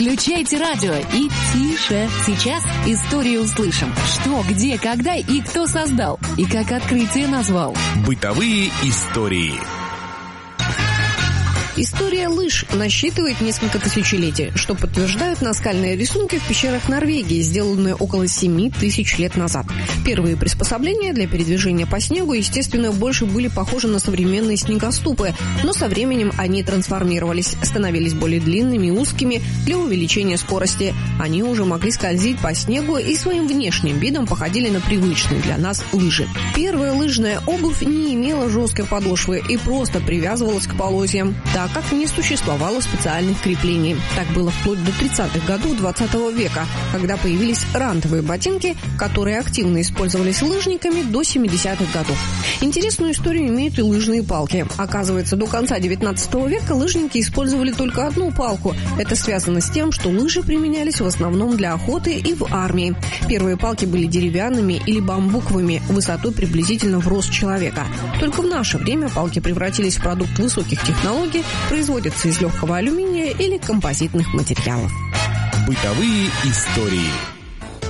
Включайте радио и тише. Сейчас историю услышим. Что, где, когда и кто создал. И как открытие назвал. Бытовые истории. История лыж насчитывает несколько тысячелетий, что подтверждают наскальные рисунки в пещерах Норвегии, сделанные около 7000 лет назад. Первые приспособления для передвижения по снегу, естественно, больше были похожи на современные снегоступы, но со временем они трансформировались, становились более длинными и узкими для увеличения скорости. Они уже могли скользить по снегу и своим внешним видом походили на привычные для нас лыжи. Первая лыжная обувь не имела жесткой подошвы и просто привязывалась к полозьям, так как не существовало специальных креплений. Так было вплоть до 30-х годов 20 века, когда появились рантовые ботинки, которые активно использовались лыжниками до 70-х годов. Интересную историю имеют и лыжные палки. Оказывается, до конца 19 века лыжники использовали только одну палку. Это связано с тем, что лыжи применялись в основном для охоты и в армии. Первые палки были деревянными или бамбуковыми, высотой приблизительно в рост человека. Только в наше время палки превратились в продукт высоких технологий, производятся из легкого алюминия или композитных материалов. Бытовые истории.